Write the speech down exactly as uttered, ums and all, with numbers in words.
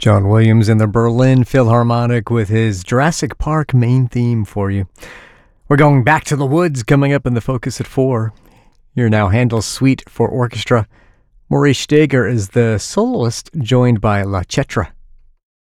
John Williams in the Berlin Philharmonic with his Jurassic Park main theme for you. We're going back to the woods coming up in the Focus at four. You're now Handel's Suite for Orchestra. Maurice Steger is the soloist, joined by La Cetra.